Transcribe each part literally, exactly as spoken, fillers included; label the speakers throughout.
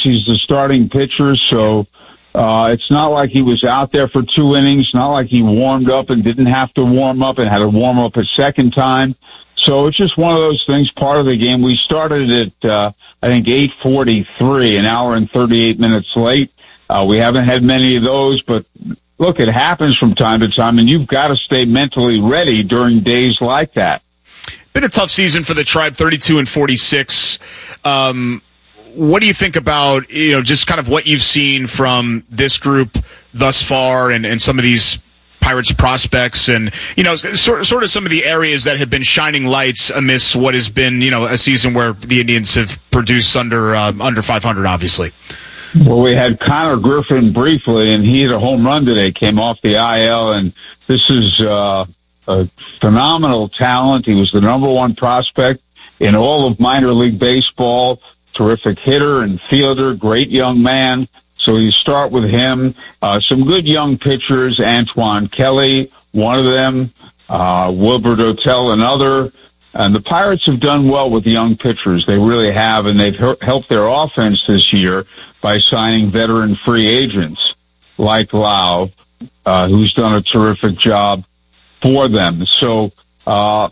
Speaker 1: games. He's the starting pitcher, so uh, it's not like he was out there for two innings, not like he warmed up and didn't have to warm up and had to warm up a second time. So it's just one of those things, part of the game. We started at, uh, I think, eight forty-three, an hour and thirty-eight minutes late. Uh, we haven't had many of those, but look, it happens from time to time, and you've got to stay mentally ready during days like that.
Speaker 2: Been a tough season for the Tribe, thirty-two and forty-six. Um, what do you think about, you know, just kind of what you've seen from this group thus far and, and some of these Pirates prospects and, you know, sort, sort of some of the areas that have been shining lights amidst what has been, you know, a season where the Indians have produced under, uh, under five hundred, obviously?
Speaker 1: Well, we had Connor Griffin briefly, and he hit a home run today, came off the I L, and this is uh, a phenomenal talent. He was the number one prospect in all of minor league baseball. Terrific hitter and fielder, great young man. So you start with him. Uh, some good young pitchers, Antoine Kelly, one of them, uh, Wilbert Otel, another. And the Pirates have done well with young pitchers. They really have, and they've her- helped their offense this year by signing veteran free agents like Lau, uh, who's done a terrific job for them. So, uh,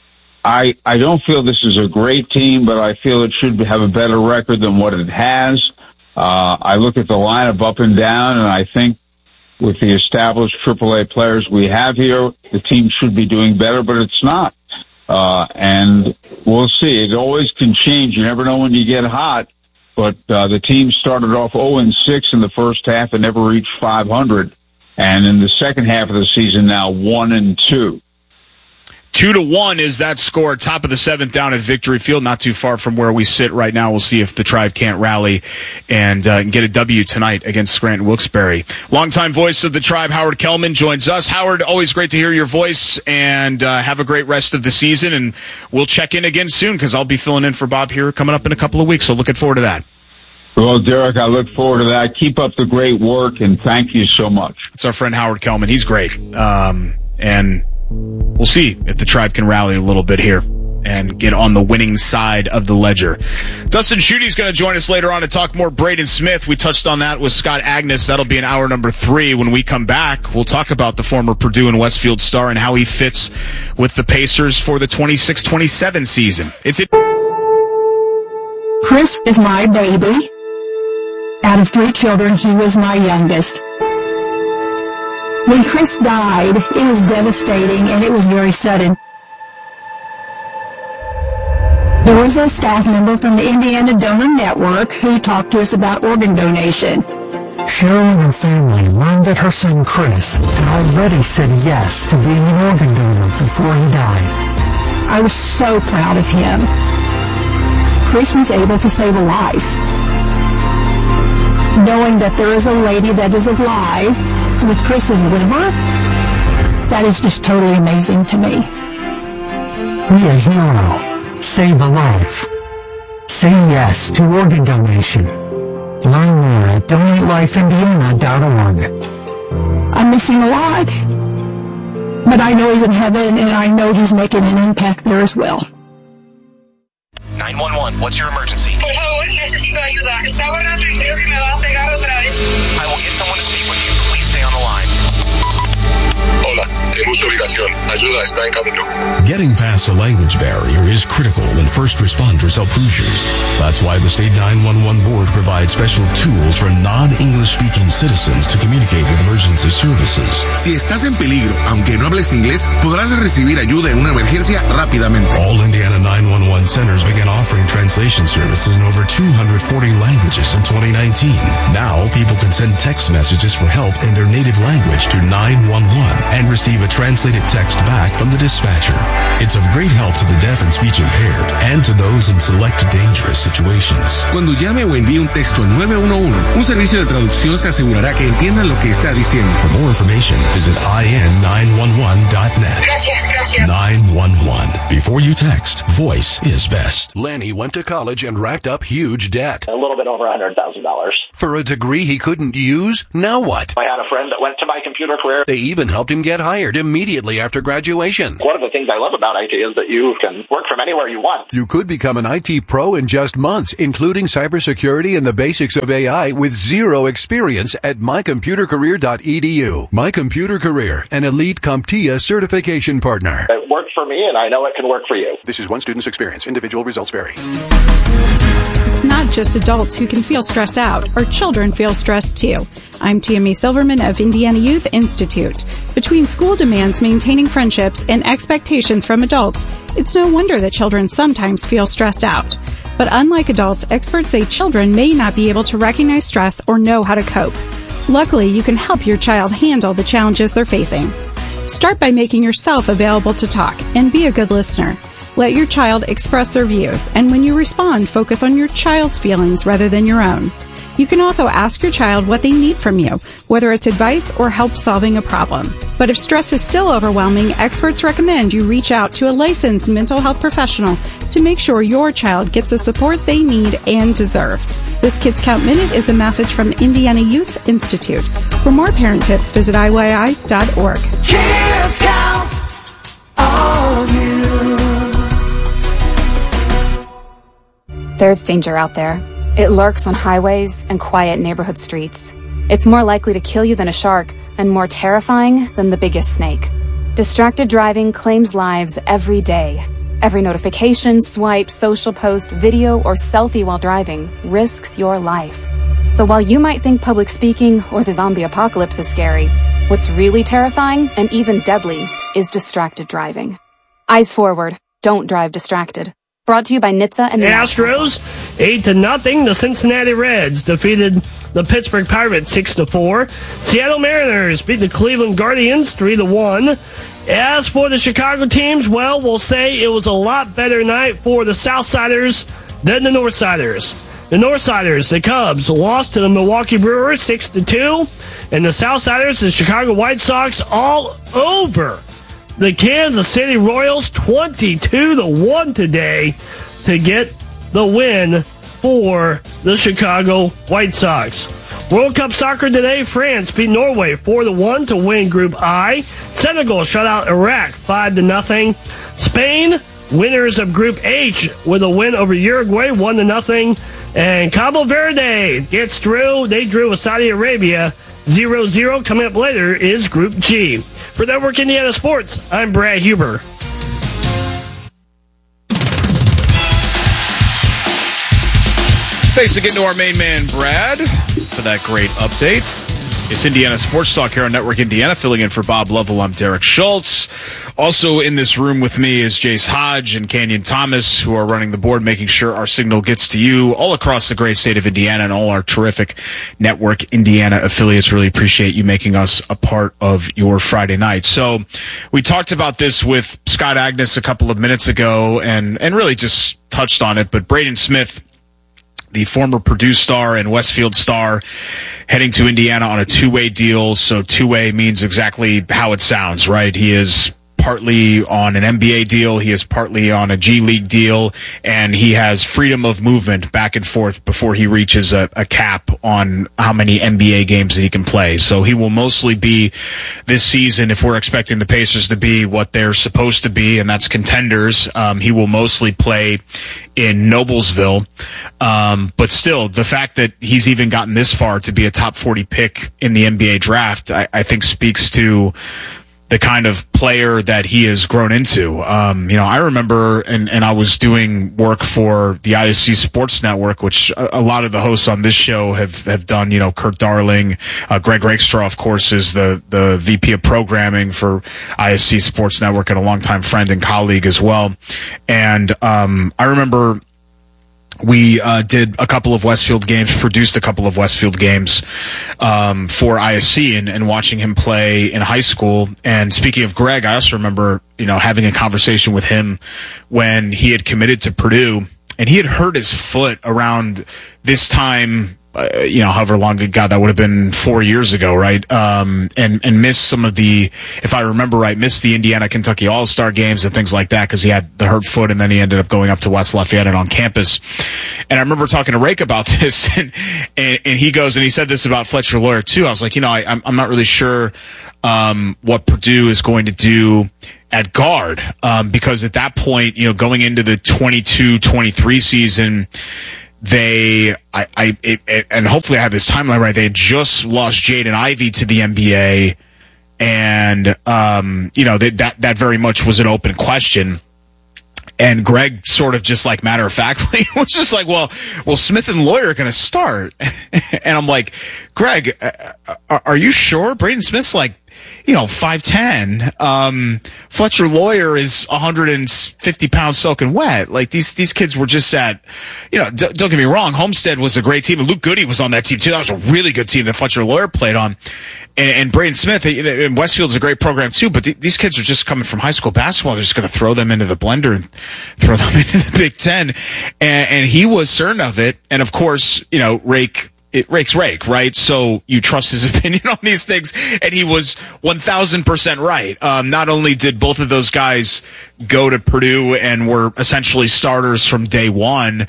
Speaker 1: I, I don't feel this is a great team, but I feel it should have a better record than what it has. Uh, I look at the lineup up and down, and I think with the established triple A players we have here, the team should be doing better, but it's not. Uh, and we'll see. It always can change. You never know when you get hot, but uh, the team started off oh and six in the first half and never reached five hundred. And in the second half of the season now, one and two.
Speaker 2: Two to one is that score, top of the seventh down at Victory Field, not too far from where we sit right now. We'll see if the Tribe can't rally and uh, get a W tonight against Scranton Wilkes-Barre. Longtime voice of the Tribe, Howard Kellman, joins us. Howard, always great to hear your voice, and uh, have a great rest of the season, and we'll check in again soon because I'll be filling in for Bob here coming up in a couple of weeks, so looking forward to that.
Speaker 1: Well, Derek, I look forward to that. Keep up the great work, and thank you so much.
Speaker 2: It's our friend Howard Kellman. He's great, um, and we'll see if the Tribe can rally a little bit here and get on the winning side of the ledger. Dustin Schuette's going to join us later on to talk more Braden Smith. We touched on that with Scott Agnes. That'll be in hour number three. When we come back, we'll talk about the former Purdue and Westfield star and how he fits with the Pacers for the twenty-six twenty-seven season. It's it.
Speaker 3: Chris is my baby. Out of three children, he was my youngest. When Chris died, it was devastating and it was very sudden. There was a staff member from the Indiana Donor Network who talked to us about organ donation.
Speaker 4: Cheryl and her family learned that her son Chris had already said yes to being an organ donor before he died.
Speaker 3: I was so proud of him. Chris was able to save a life. Knowing that there is a lady that is alive with Chris's liver, that is just totally amazing to me.
Speaker 4: Be a hero. Save a life. Say yes to organ donation. Learn more at donate life indiana dot org.
Speaker 3: I miss him a lot, but I know he's in heaven, and I know he's making an impact there as well.
Speaker 5: nine one one, what's your emergency?
Speaker 6: Por favor, necesito ayuda. Está orando y creo que me va a pegar otra vez.
Speaker 5: I will get someone to speak with you. Please stay on the line.
Speaker 7: Hola, tenemos ubicación. Ayuda está en camino.
Speaker 8: Getting past a language barrier is critical when first responders help Hoosiers. That's why the State nine one one Board provides special tools for non-English speaking citizens to communicate with emergency services.
Speaker 9: Si estás en peligro, aunque no hables inglés, podrás recibir ayuda en una emergencia rápidamente.
Speaker 8: All Indiana nine one one centers began offering translation services in over two hundred forty languages in twenty nineteen. Now, people can send text messages for help in their native language to nine one one and receive a translated text back from the dispatcher. It's of great help to the deaf and speech impaired and to those in select dangerous situations.
Speaker 9: Cuando llame o envíe un texto al nueve uno uno, un servicio de traducción se asegurará que entiendan lo que está diciendo.
Speaker 8: For more information, visit I N nine one one dot net.
Speaker 6: Gracias, gracias.
Speaker 8: nine one one. Before you text, voice is best.
Speaker 10: Lenny went to college and racked up huge debt.
Speaker 11: A little bit over one hundred thousand dollars.
Speaker 10: For a degree he couldn't use? Now what?
Speaker 11: I had a friend that went to my computer career.
Speaker 10: They even helped him get hired. hired immediately after graduation.
Speaker 11: One of the things I love about I T is that you can work from anywhere you want.
Speaker 10: You could become an I T pro in just months, including cybersecurity and the basics of A I with zero experience at my computer career dot e d u. My Computer Career, an elite CompTIA certification partner.
Speaker 11: It worked for me, and I know it can work for you.
Speaker 10: This is one student's experience. Individual results vary.
Speaker 12: It's not just adults who can feel stressed out. Our children feel stressed too. I'm Tammy Silverman of Indiana Youth Institute. Between school demands, maintaining friendships, and expectations from adults, it's no wonder that children sometimes feel stressed out. But unlike adults, experts say children may not be able to recognize stress or know how to cope. Luckily, you can help your child handle the challenges they're facing. Start by making yourself available to talk and be a good listener. Let your child express their views, and when you respond, focus on your child's feelings rather than your own. You can also ask your child what they need from you, whether it's advice or help solving a problem. But if stress is still overwhelming, experts recommend you reach out to a licensed mental health professional to make sure your child gets the support they need and deserve. This Kids Count Minute is a message from Indiana Youth Institute. For more parent tips, visit I Y I dot org.
Speaker 13: Kids Count on you.
Speaker 14: There's danger out there. It lurks on highways and quiet neighborhood streets. It's more likely to kill you than a shark and more terrifying than the biggest snake. Distracted driving claims lives every day. Every notification, swipe, social post, video, or selfie while driving risks your life. So while you might think public speaking or the zombie apocalypse is scary, what's really terrifying and even deadly is distracted driving. Eyes forward. Don't drive distracted. Brought to you by N H T S A and the
Speaker 15: Astros, eight to nothing. The Cincinnati Reds defeated the Pittsburgh Pirates six to four. Seattle Mariners beat the Cleveland Guardians three to one. As for the Chicago teams, well, we'll say it was a lot better night for the Southsiders than the Northsiders. The Northsiders, the Cubs, lost to the Milwaukee Brewers six to two, and the Southsiders, the Chicago White Sox, all over the Kansas City Royals twenty-two to one today to get the win for the Chicago White Sox. World Cup soccer today, France beat Norway four to one to win Group I. Senegal shut out Iraq five to nothing. Spain, winners of Group H with a win over Uruguay one to nothing. And Cabo Verde gets through. They drew with Saudi Arabia zero zero. Coming up later is Group G. For Network Indiana Sports, I'm Brad Huber.
Speaker 2: Thanks again to our main man, Brad, for that great update. It's Indiana Sports Talk here on Network Indiana. Filling in for Bob Lovell, I'm Derek Schultz. Also in this room with me is Jace Hodge and Kenyon Thomas, who are running the board, making sure our signal gets to you all across the great state of Indiana and all our terrific Network Indiana affiliates. Really appreciate you making us a part of your Friday night. So we talked about this with Scott Agnes a couple of minutes ago and, and really just touched on it, but Braden Smith, the former Purdue star and Westfield star, heading to Indiana on a two-way deal. So two-way means exactly how it sounds, right? He is partly on an N B A deal, he is partly on a G League deal, and he has freedom of movement back and forth before he reaches a, a cap on how many N B A games that he can play. So he will mostly be this season, if we're expecting the Pacers to be what they're supposed to be, and that's contenders, um, he will mostly play in Noblesville. Um, but still, the fact that he's even gotten this far to be a top forty pick in the N B A draft, I, I think speaks to the kind of player that he has grown into. Um, you know, I remember, and, and I was doing work for the I S C Sports Network, which a, a lot of the hosts on this show have, have done. You know, Kurt Darling, uh, Greg Rakestraw, of course, is the, the V P of programming for I S C Sports Network and a longtime friend and colleague as well. And, um, I remember we uh, did a couple of Westfield games, produced a couple of Westfield games um, for I S C, and, and watching him play in high school. And speaking of Greg, I also remember, you know, having a conversation with him when he had committed to Purdue, and he had hurt his foot around this time uh, you know, however long, God, that would have been four years ago, right? Um, and, and missed some of the, if I remember right, missed the Indiana Kentucky All-Star games and things like that because he had the hurt foot, and then he ended up going up to West Lafayette and on campus. And I remember talking to Rake about this, and, and, and he goes, and he said this about Fletcher Loyer too. I was like, you know, I, I'm, I'm not really sure, um, what Purdue is going to do at guard, um, because at that point, you know, going into the twenty-two twenty-three season, they, I, I, it, it, and hopefully I have this timeline right, they had just lost Jaden Ivey to the N B A, and, um, you know, that, that, that very much was an open question. And Greg sort of just like matter of factly was just like, well, well, Smith and Loyer are going to start. And I'm like, Greg, uh, are you sure? Braden Smith's like, you know, five ten. Um, Fletcher Loyer is one hundred fifty pounds soaking wet. Like these, these kids were just at, you know, d- don't get me wrong. Homestead was a great team, and Luke Goody was on that team too. That was a really good team that Fletcher Loyer played on. And, and Braden Smith, and Westfield's a great program too, but th- these kids are just coming from high school basketball. They're just going to throw them into the blender and throw them into the Big Ten. And, and he was certain of it. And of course, you know, Rake, It Rake's Rake, right? So you trust his opinion on these things, and he was one thousand percent right. Um, not only did both of those guys go to Purdue and were essentially starters from day one,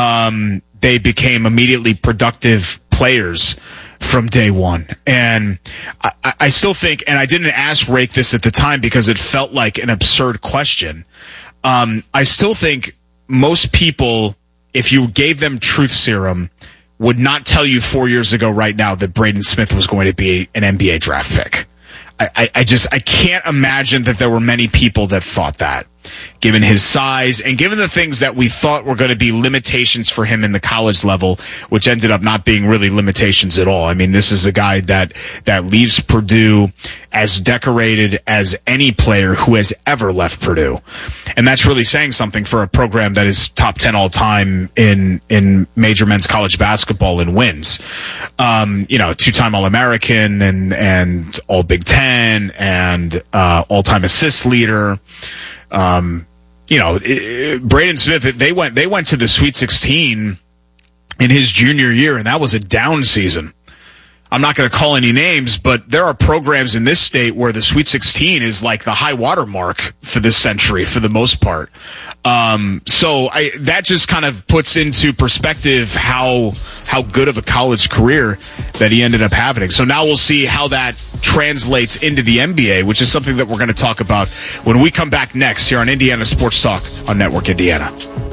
Speaker 2: um, they became immediately productive players from day one. And I, I still think, and I didn't ask Rake this at the time because it felt like an absurd question. Um, I still think most people, if you gave them truth serum, would not tell you four years ago right now that Braden Smith was going to be an N B A draft pick. I, I, I just, I can't imagine that there were many people that thought that, given his size and given the things that we thought were going to be limitations for him in the college level, which ended up not being really limitations at all. I mean, this is a guy that, that leaves Purdue as decorated as any player who has ever left Purdue. And that's really saying something for a program that is top ten all time in, in major men's college basketball in wins. Um, you know, two-time All-American and, and all Big Ten and, uh, all-time assist leader. Um, you know, it, Braden Smith, they went, they went to the Sweet sixteen in his junior year, and that was a down season. I'm not going to call any names, but there are programs in this state where the Sweet sixteen is like the high water mark for this century for the most part. Um, so I, that just kind of puts into perspective how, how good of a college career that he ended up having. So now we'll see how that translates into the N B A, which is something that we're going to talk about when we come back next here on Indiana Sports Talk on Network Indiana.